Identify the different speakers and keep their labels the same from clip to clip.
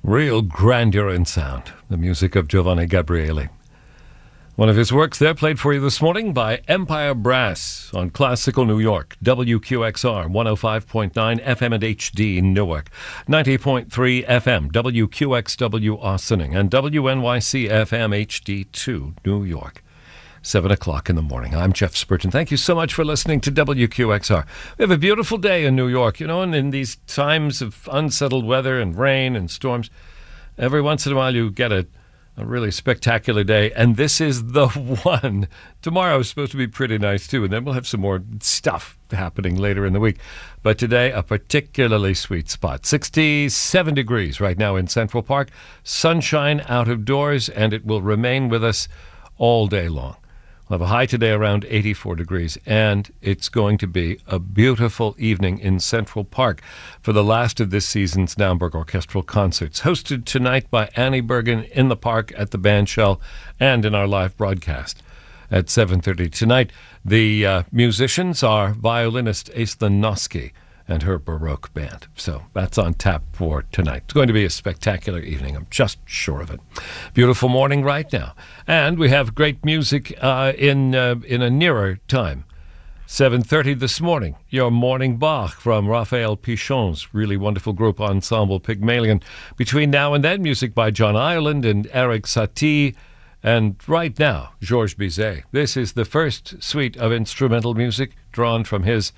Speaker 1: Real grandeur in sound. The music of Giovanni Gabriele. One of his works there played for you this morning by Empire Brass on Classical New York, WQXR 105.9 FM and HD Newark, 90.3 FM, WQXW Austining, and WNYC FM HD2 New York. 7 o'clock in the morning. I'm Jeff Spurgeon. Thank you so much for listening to WQXR. We have a beautiful day in New York, and in these times of unsettled weather and rain and storms, every once in a while you get a really spectacular day, and this is the one. Tomorrow is supposed to be pretty nice too, and then we'll have some more stuff happening later in the week. But today, a particularly sweet spot. 67 degrees right now in Central Park. Sunshine out of doors, and it will remain with us all day long. We'll have a high today around 84 degrees, and it's going to be a beautiful evening in Central Park for the last of this season's Naumburg Orchestral Concerts, hosted tonight by Annie Bergen in the park at the Bandshell and in our live broadcast at 7:30 tonight. The musicians are violinist Aislinn Noski and her Baroque band. So that's on tap for tonight. It's going to be a spectacular evening. I'm just sure of it. Beautiful morning right now. And we have great music in a nearer time. 7:30 this morning, your Morning Bach from Raphael Pichon's really wonderful group ensemble Pygmalion. Between now and then, music by John Ireland and Eric Satie. And right now, Georges Bizet. This is the first suite of instrumental music drawn from his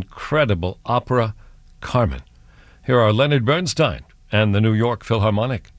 Speaker 1: incredible opera, Carmen. Here are Leonard Bernstein and the New York Philharmonic.